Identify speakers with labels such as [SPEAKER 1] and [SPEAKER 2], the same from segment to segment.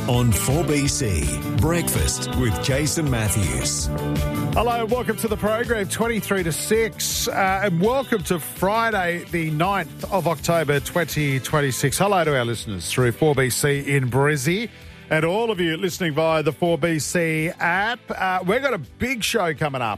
[SPEAKER 1] on 4BC. Breakfast with Jason Matthews.
[SPEAKER 2] Hello, welcome to the program, 23 to 6, and welcome to Friday, the 9th of October, 2026. Hello to our listeners through 4BC in Brizzy and all of you listening via the 4BC app. We've got a big show coming up.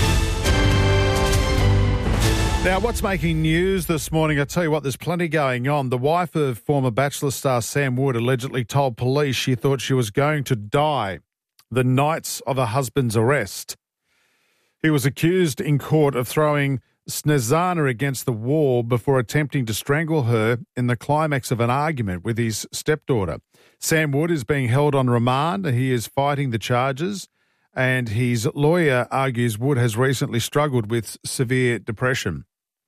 [SPEAKER 2] Now, what's making news this morning? I tell you what, there's plenty going on. The wife of former Bachelor star Sam Wood allegedly told police she thought she was going to die the night of her husband's arrest. He was accused in court of throwing Snezana against the wall before attempting to strangle her in the climax of an argument with his stepdaughter. Sam Wood is being held on remand. He is fighting the charges, and his lawyer argues Wood has recently struggled with severe depression.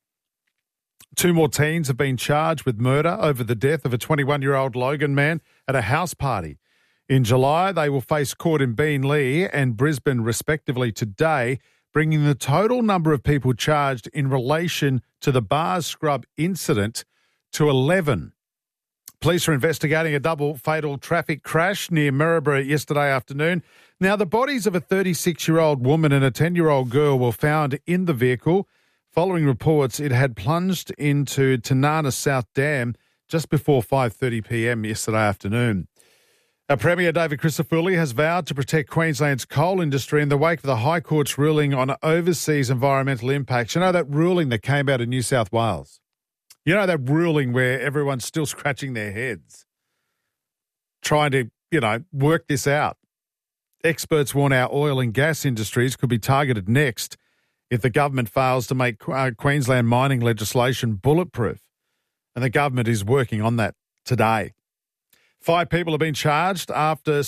[SPEAKER 2] 2 more teens have been charged with murder over the death of a 21-year-old Logan man at a house party. In July, they will face court in Beenleigh and Brisbane, respectively, today, bringing the total number of people charged in relation to the bar scrub incident to 11. Police are investigating a double fatal traffic crash near Maryborough yesterday afternoon. Now, the bodies of a 36-year-old woman and a 10-year-old girl were found in the vehicle. Following reports, it had plunged into Tanana South Dam just before 5:30 p.m. yesterday afternoon. Our Premier David Crisafulli has vowed to protect Queensland's coal industry in the wake of the High Court's ruling on overseas environmental impacts. You know that ruling that came out of New South Wales? You know that ruling where everyone's still scratching their heads, trying to, work this out. Experts warn our oil and gas industries could be targeted next if the government fails to make Queensland mining legislation bulletproof. And the government is working on that today. 5 people have been charged after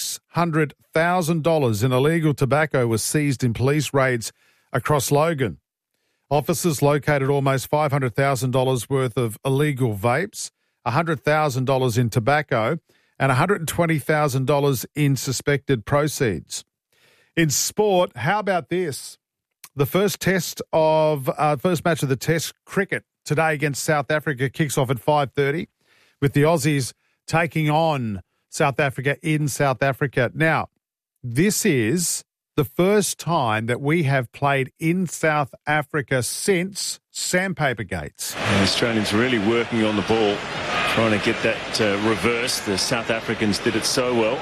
[SPEAKER 2] $600,000 in illegal tobacco was seized in police raids across Logan. Officers located almost $500,000 worth of illegal vapes, $100,000 in tobacco, and $120,000 in suspected proceeds. In sport, how about this? The first match of the Test cricket today against South Africa kicks off at 5:30 with the Aussies taking on South Africa in South Africa. Now, this is the first time that we have played in South Africa since Sandpaper Gates.
[SPEAKER 3] The Australians really working on the ball, trying to get that reversed. The South Africans did it so well.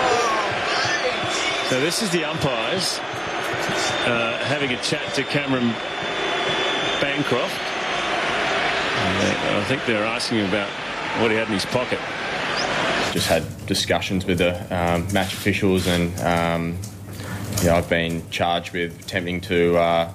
[SPEAKER 3] So this is the umpires having a chat to Cameron Bancroft. I think they're asking him about what he had in his pocket.
[SPEAKER 4] Just had discussions with the match officials, and I've been charged with attempting to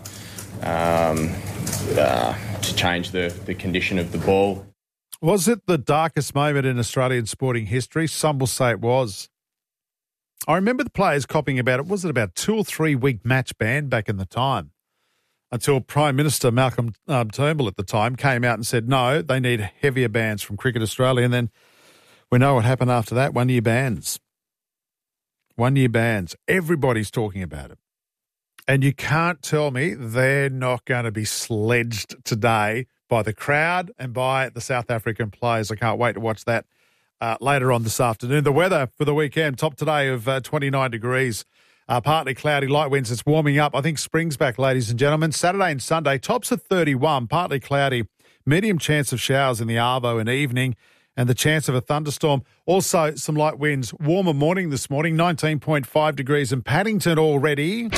[SPEAKER 4] change the condition of the ball.
[SPEAKER 2] Was it the darkest moment in Australian sporting history? Some will say it was. I remember the players copying about it. Was it about 2 or 3 week match ban back in the time? Until Prime Minister Malcolm Turnbull at the time came out and said, no, they need heavier bans from Cricket Australia. And then we know what happened after that, 1 year bans. 1 year bans. Everybody's talking about it. And you can't tell me they're not going to be sledged today by the crowd and by the South African players. I can't wait to watch that later on this afternoon. The weather for the weekend, top today of 29 degrees. Partly cloudy, light winds. It's warming up. I think spring's back, ladies and gentlemen. Saturday and Sunday, tops of 31, partly cloudy, medium chance of showers in the arvo and evening, and the chance of a thunderstorm. Also, some light winds. Warmer morning this morning, 19.5 degrees in Paddington already.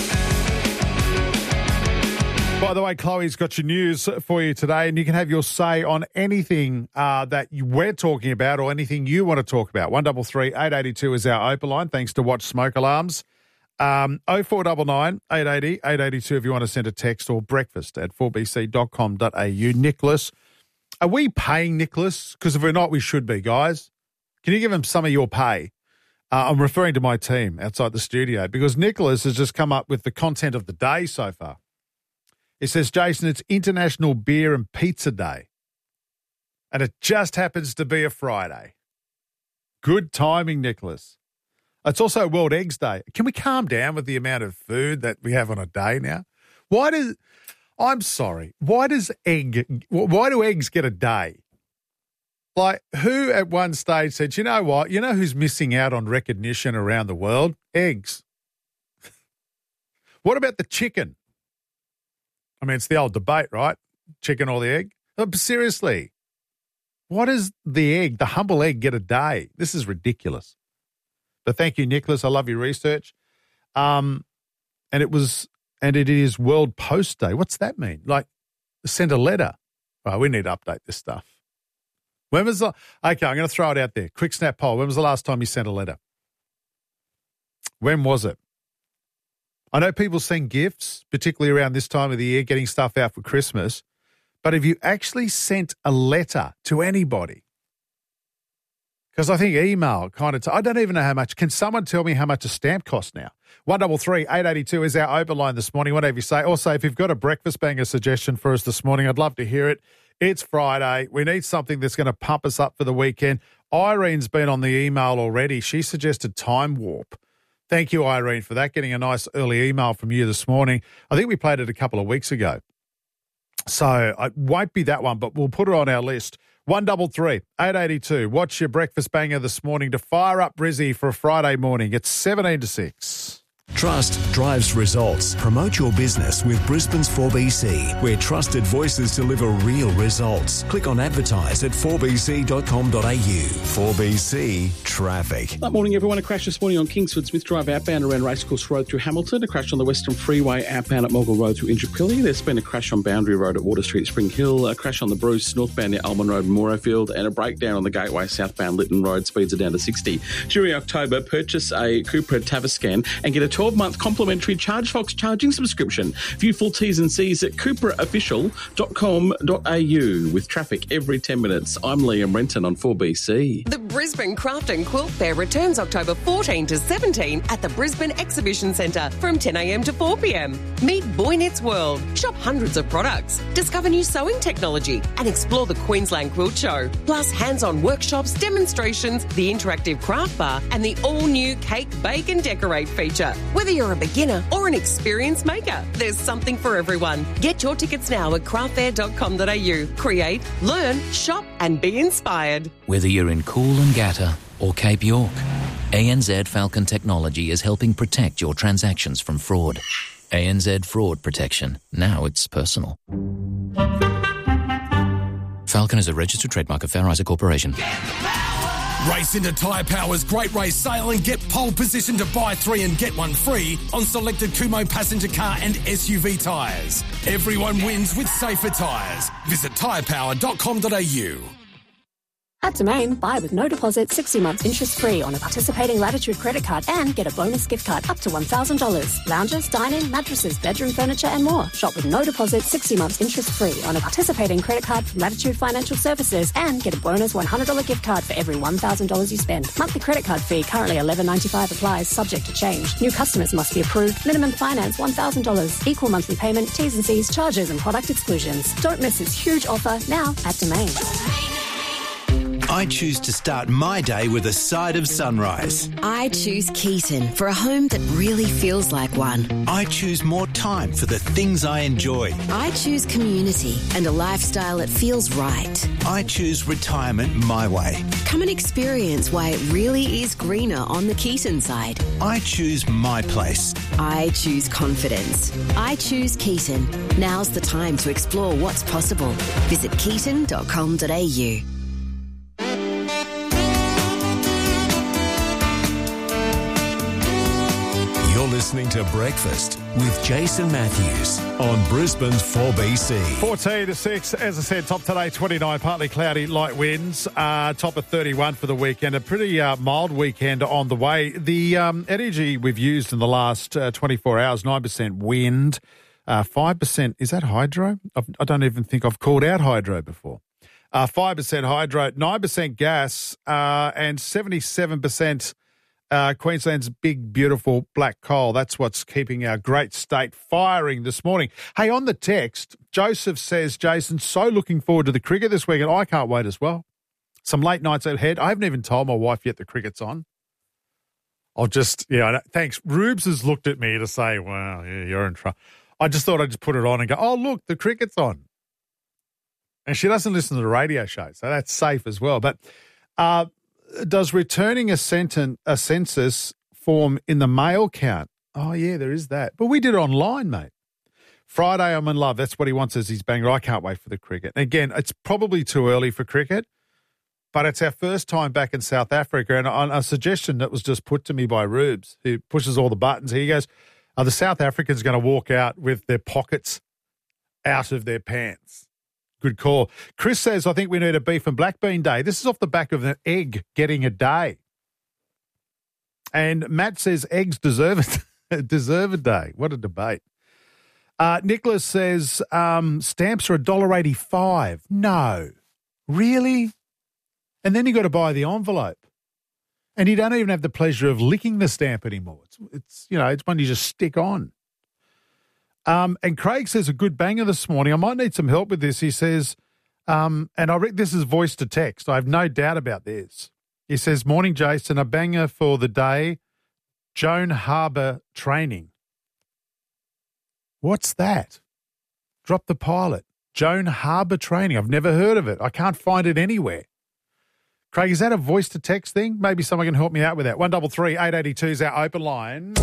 [SPEAKER 2] By the way, Chloe's got your news for you today, and you can have your say on anything that we're talking about or anything you want to talk about. 1333 882 is our open line, thanks to Watch Smoke Alarms. 0499 880 882 if you want to send a text, or breakfast at 4bc.com.au. Nicholas, are we paying Nicholas? Because if we're not, we should be, guys. Can you give him some of your pay? I'm referring to my team outside the studio, because Nicholas has just come up with the content of the day so far. It says, Jason, it's International Beer and Pizza Day, and it just happens to be a Friday. Good timing, Nicholas. It's also World Eggs Day. Can we calm down with the amount of food that we have on a day now? Why do eggs get a day? Like, who at one stage said, you know what? You know who's missing out on recognition around the world? Eggs. What about the chicken? I mean, it's the old debate, right? Chicken or the egg? But seriously, what does the egg, the humble egg, get a day? This is ridiculous. But thank you, Nicholas. I love your research. And it is World Post Day. What's that mean? Like, send a letter. Well, we need to update this stuff. Okay, I'm going to throw it out there. Quick snap poll. When was the last time you sent a letter? When was it? I know people send gifts, particularly around this time of the year, getting stuff out for Christmas. But have you actually sent a letter to anybody? Because I think email kind of, I don't even know how much. Can someone tell me how much a stamp costs now? 133 882 is our open line this morning, whatever you say. Also, if you've got a breakfast banger suggestion for us this morning, I'd love to hear it. It's Friday. We need something that's going to pump us up for the weekend. Irene's been on the email already. She suggested Time Warp. Thank you, Irene, for that. Getting a nice early email from you this morning. I think we played it a couple of weeks ago. So it won't be that one, but we'll put it on our list. 133 882. What's your breakfast banger this morning to fire up Brizzy for a Friday morning? It's 17 to 6.
[SPEAKER 1] Trust drives results. Promote your business with Brisbane's 4BC, where trusted voices deliver real results. Click on advertise at 4bc.com.au. 4BC Traffic.
[SPEAKER 5] Good morning, everyone. A crash this morning on Kingsford Smith Drive outbound around Racecourse Road through Hamilton. A crash on the Western Freeway outbound at Mogul Road through Indooroopilly. There's been a crash on Boundary Road at Water Street, Spring Hill. A crash on the Bruce northbound near Almond Road, Morayfield. And a breakdown on the Gateway southbound Lytton Road. Speeds are down to 60. During October, purchase a Cupra Tavascan and get a 12-month complimentary ChargeFox charging subscription. View full T's and C's at cupraofficial.com.au. With traffic every 10 minutes, I'm Liam Renton on 4BC.
[SPEAKER 6] The Brisbane Craft and Quilt Fair returns October 14 to 17 at the Brisbane Exhibition Centre from 10 a.m. to 4 p.m. Meet Boy Knits World, shop hundreds of products, discover new sewing technology and explore the Queensland Quilt Show. Plus hands-on workshops, demonstrations, the interactive craft bar and the all-new Cake, Bake and Decorate feature. Whether you're a beginner or an experienced maker, there's something for everyone. Get your tickets now at craftfair.com.au. Create, learn, shop and be inspired.
[SPEAKER 7] Whether you're in Coolangatta or Cape York, ANZ Falcon Technology is helping protect your transactions from fraud. ANZ Fraud Protection. Now it's personal. Falcon is a registered trademark of Fair Isaac Corporation.
[SPEAKER 8] Race into Tyre Power's Great Race Sale and get pole position to buy 3 and get 1 free on selected Kumho passenger car and SUV tyres. Everyone wins with safer tyres. Visit tyrepower.com.au.
[SPEAKER 9] At Domain, buy with no deposit, 60 months interest-free on a participating Latitude credit card and get a bonus gift card up to $1,000. Lounges, dining, mattresses, bedroom furniture and more. Shop with no deposit, 60 months interest-free on a participating credit card from Latitude Financial Services and get a bonus $100 gift card for every $1,000 you spend. Monthly credit card fee currently $11.95 applies, subject to change. New customers must be approved. Minimum finance $1,000. Equal monthly payment, T's and C's, charges and product exclusions. Don't miss this huge offer now at Domain.
[SPEAKER 10] I choose to start my day with a side of sunrise.
[SPEAKER 11] I choose Keaton for a home that really feels like one.
[SPEAKER 10] I choose more time for the things I enjoy.
[SPEAKER 11] I choose community and a lifestyle that feels right.
[SPEAKER 10] I choose retirement my way.
[SPEAKER 11] Come and experience why it really is greener on the Keaton side.
[SPEAKER 10] I choose my place.
[SPEAKER 11] I choose confidence. I choose Keaton. Now's the time to explore what's possible. Visit keaton.com.au.
[SPEAKER 1] You're listening to Breakfast with Jason Matthews on Brisbane's 4BC.
[SPEAKER 2] 14 to 6, as I said, top today, 29, partly cloudy, light winds, top of 31 for the weekend. A pretty mild weekend on the way. The energy we've used in the last 24 hours, 9% wind, 5%, is that hydro? I don't even think I've called out hydro before. 5% hydro, 9% gas, and 77% Queensland's big, beautiful black coal. That's what's keeping our great state firing this morning. Hey, on the text, Joseph says, Jason, so looking forward to the cricket this weekend. I can't wait as well. Some late nights ahead. I haven't even told my wife yet the cricket's on. I'll just, thanks. Rubes has looked at me to say, well, yeah, you're in trouble. I just thought I'd just put it on and go, oh, look, the cricket's on. And she doesn't listen to the radio show, so that's safe as well. But does returning a census form in the mail count? Oh, yeah, there is that. But we did it online, mate. Friday, I'm in love. That's what he wants as his banger. I can't wait for the cricket. Again, it's probably too early for cricket, but it's our first time back in South Africa. And on a suggestion that was just put to me by Rubes, who pushes all the buttons, he goes, are the South Africans going to walk out with their pockets out of their pants? Good call. Chris says, I think we need a beef and black bean day. This is off the back of an egg getting a day. And Matt says eggs deserve a day. What a debate. Nicholas says stamps are $1.85. No. Really? And then you got to buy the envelope. And you don't even have the pleasure of licking the stamp anymore. It's one you just stick on. And Craig says a good banger this morning. I might need some help with this. He says, and I reckon this is voice to text. I have no doubt about this. He says, morning, Jason, a banger for the day, Joan Harbour training. What's that? Drop the pilot. Joan Harbour training. I've never heard of it. I can't find it anywhere. Craig, is that a voice to text thing? Maybe someone can help me out with that. 133 882 is our open line.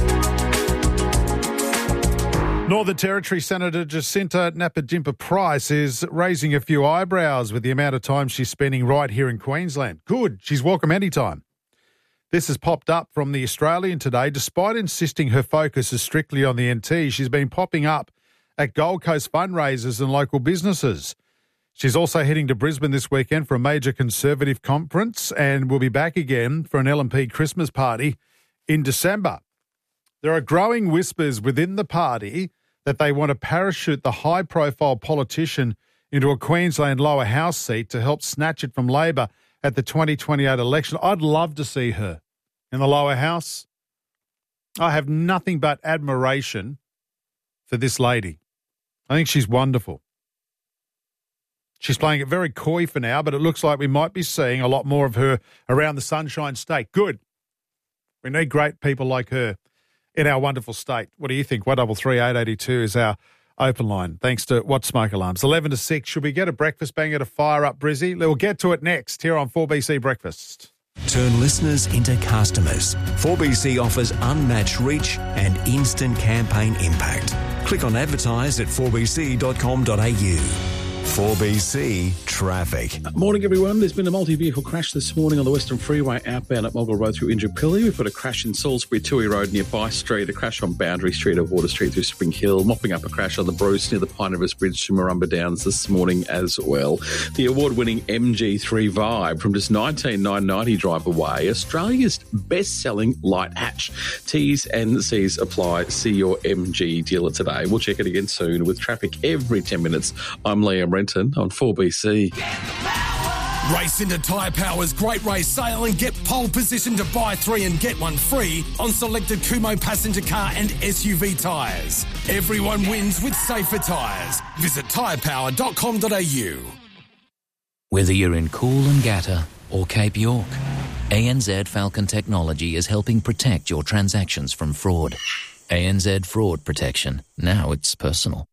[SPEAKER 2] Northern Territory Senator Jacinta Napadjimpa-Price is raising a few eyebrows with the amount of time she's spending right here in Queensland. Good. She's welcome anytime. This has popped up from the Australian today. Despite insisting her focus is strictly on the NT, she's been popping up at Gold Coast fundraisers and local businesses. She's also heading to Brisbane this weekend for a major Conservative conference and will be back again for an LNP Christmas party in December. There are growing whispers within the party that they want to parachute the high-profile politician into a Queensland lower house seat to help snatch it from Labor at the 2028 election. I'd love to see her in the lower house. I have nothing but admiration for this lady. I think she's wonderful. She's playing it very coy for now, but it looks like we might be seeing a lot more of her around the Sunshine State. Good. We need great people like her in our wonderful state. What do you think? 133 882 is our open line. Thanks to What Smoke Alarms. 11 to 6. Should we get a breakfast banger to fire up Brizzy? We'll get to it next here on 4BC Breakfast.
[SPEAKER 1] Turn listeners into customers. 4BC offers unmatched reach and instant campaign impact. Click on advertise at 4bc.com.au. 4BC Traffic.
[SPEAKER 5] Morning, everyone. There's been a multi-vehicle crash this morning on the Western Freeway outbound at Moggill Road through Indooroopilly. We've got a crash in Salisbury Toohey Road near By Street, a crash on Boundary Street at Water Street through Spring Hill, mopping up a crash on the Bruce near the Pine Rivers Bridge to Marumba Downs this morning as well. The award-winning MG3 Vibe from just $19,990 drive away, Australia's best-selling light hatch. T's and C's apply. See your MG dealer today. We'll check it again soon with traffic every 10 minutes. I'm Liam Renton on 4BC.
[SPEAKER 8] Race into Tyre Power's Great Race Sale and get pole position to buy 3 and get 1 free on selected Kumo passenger car and SUV tyres. Everyone wins with safer tyres. Visit tyrepower.com.au.
[SPEAKER 7] Whether you're in Coolangatta or Cape York, ANZ Falcon Technology is helping protect your transactions from fraud. ANZ Fraud Protection. Now it's personal.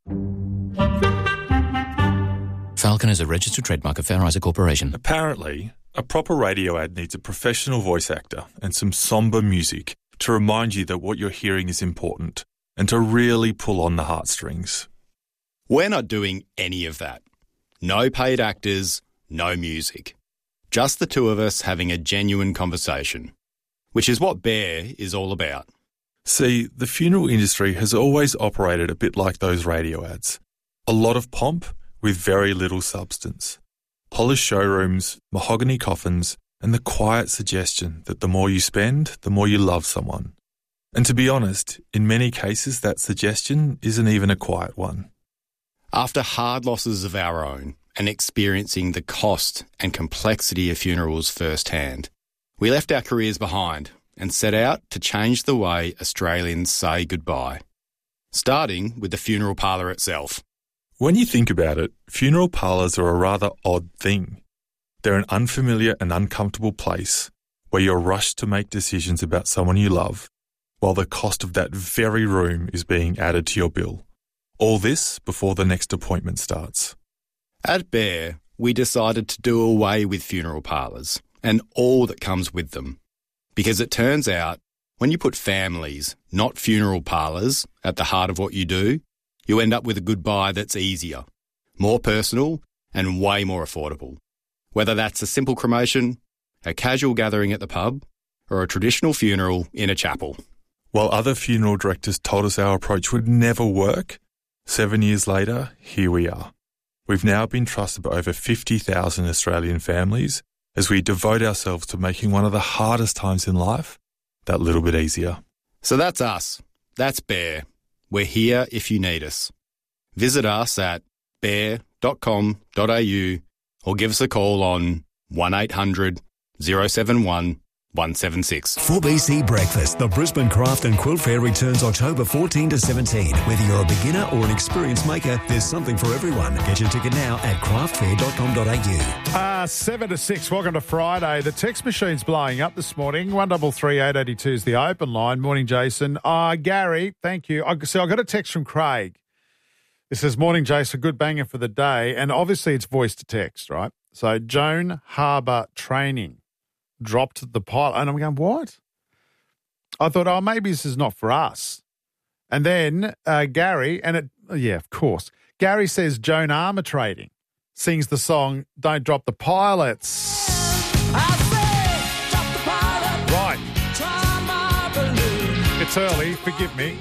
[SPEAKER 7] Falcon is a registered trademark of Fair Isaac Corporation.
[SPEAKER 12] Apparently, a proper radio ad needs a professional voice actor and some somber music to remind you that what you're hearing is important and to really pull on the heartstrings.
[SPEAKER 13] We're not doing any of that. No paid actors, no music. Just the two of us having a genuine conversation, which is what Bear is all about.
[SPEAKER 12] See, the funeral industry has always operated a bit like those radio ads. A lot of pomp with very little substance. Polished showrooms, mahogany coffins, and the quiet suggestion that the more you spend, the more you love someone. And to be honest, in many cases that suggestion isn't even a quiet one.
[SPEAKER 13] After hard losses of our own and experiencing the cost and complexity of funerals firsthand, we left our careers behind and set out to change the way Australians say goodbye, starting with the funeral parlour itself.
[SPEAKER 12] When you think about it, funeral parlours are a rather odd thing. They're an unfamiliar and uncomfortable place where you're rushed to make decisions about someone you love, while the cost of that very room is being added to your bill. All this before the next appointment starts.
[SPEAKER 13] At Bear, we decided to do away with funeral parlours and all that comes with them. Because it turns out, when you put families, not funeral parlours, at the heart of what you do, you end up with a goodbye that's easier, more personal and way more affordable. Whether that's a simple cremation, a casual gathering at the pub, or a traditional funeral in a chapel.
[SPEAKER 12] While other funeral directors told us our approach would never work, 7 years later, here we are. We've now been trusted by over 50,000 Australian families as we devote ourselves to making one of the hardest times in life that little bit easier.
[SPEAKER 13] So that's us. That's Bear. We're here if you need us. Visit us at bear.com.au or give us a call on 1800 071 176.
[SPEAKER 1] 4BC Breakfast, the Brisbane Craft and Quilt Fair returns October 14 to 17. Whether you're a beginner or an experienced maker, there's something for everyone. Get your ticket now at craftfair.com.au.
[SPEAKER 2] 7 to 6, welcome to Friday. The text machine's blowing up this morning. 1338 882 is the open line. Morning, Jason. Gary, thank you. So I got a text from Craig. It says, morning, Jason, good banger for the day. And obviously it's voice to text, right? So Joan Harbour Training dropped the pilot. And I'm going, what? I thought, maybe this is not for us. And then Gary, of course. Gary says Joan Armour Trading sings the song Don't Drop the Pilots. Right. It's early, forgive me.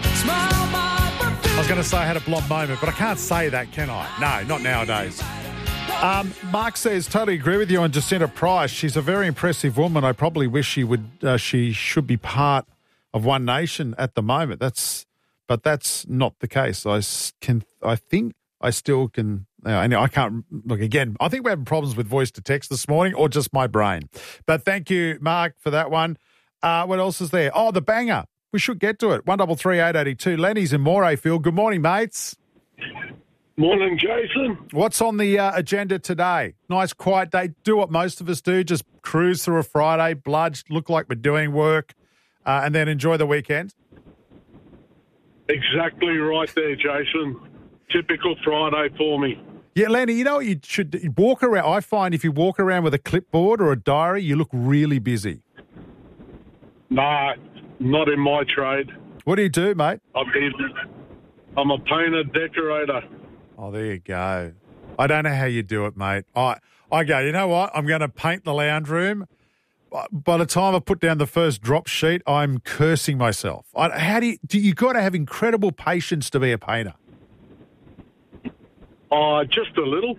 [SPEAKER 2] I was going to say I had a blonde moment, but I can't say that, can I? No, not nowadays. Mark says, totally agree with you on Jacinta Price. She's a very impressive woman. I probably wish she should be part of One Nation at the moment. But that's not the case. I think I still can. I can't look again. I think we're having problems with voice to text this morning, or just my brain. But thank you, Mark, for that one. What else is there? Oh, the banger. We should get to it. 1338 882. Lenny's in Morayfield. Good morning, mates.
[SPEAKER 14] Morning, Jason.
[SPEAKER 2] What's on the agenda today? Nice quiet day. Do what most of us do, just cruise through a Friday, bludge, look like we're doing work, and then enjoy the weekend.
[SPEAKER 14] Exactly right there, Jason. Typical Friday for me.
[SPEAKER 2] Yeah, Lenny, you know what you should walk around. I find if you walk around with a clipboard or a diary, you look really busy.
[SPEAKER 14] Nah, not in my trade.
[SPEAKER 2] What do you do, mate?
[SPEAKER 14] I'm a painter, decorator.
[SPEAKER 2] Oh, there you go. I don't know how you do it, mate. I go, you know what? I'm going to paint the lounge room. By the time I put down the first drop sheet, I'm cursing myself. You got to have incredible patience to be a painter.
[SPEAKER 14] Just a little.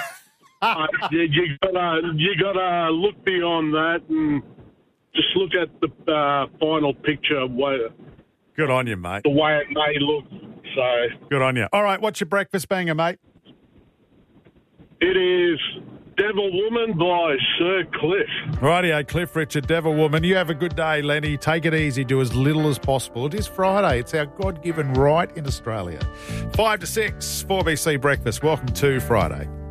[SPEAKER 14] You gotta look beyond that and just look at the final picture.
[SPEAKER 2] Good on you, mate.
[SPEAKER 14] The way it may look. So
[SPEAKER 2] good on you. All right, what's your breakfast banger, mate?
[SPEAKER 14] It is Devil Woman by Sir Cliff.
[SPEAKER 2] Rightio, Cliff Richard, Devil Woman. You have a good day, Lenny. Take it easy. Do as little as possible. It is Friday. It's our God-given right in Australia. 5 to 6, 4BC Breakfast. Welcome to Friday.